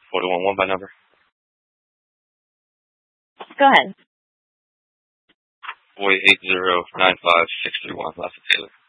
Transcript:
41 by number. Go ahead. Boy 8095631, Lassa Taylor.